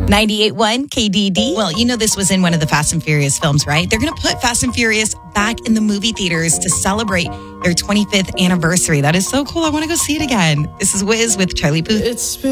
98.1 KDD. Well, you know this was in one of the Fast and Furious films, right? They're going to put Fast and Furious back in the movie theaters to celebrate their 25th anniversary. That is so cool. I want to go see it again. This is Wiz with Charlie Puth.